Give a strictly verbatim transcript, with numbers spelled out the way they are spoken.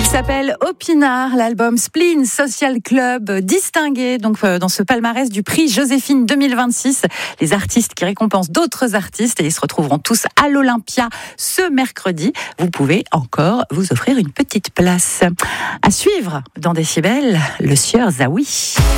s'appelle Opinard, l'album Spleen Social Club, distingué donc euh, dans ce palmarès du prix Joséphine deux mille vingt-six. Les artistes qui récompensent d'autres artistes et ils se retrouveront tous à l'Olympia ce mercredi. Vous pouvez encore vous offrir une petite place. À suivre dans Décibel, le sieur Zawi.